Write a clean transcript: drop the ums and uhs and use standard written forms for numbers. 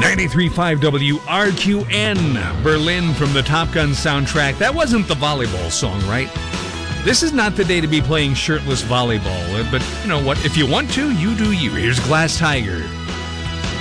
93.5 WRQN, Berlin from the Top Gun soundtrack. That wasn't the volleyball song, right? This is not the day to be playing shirtless volleyball, but you know what? If you want to, you do you. Here's Glass Tiger.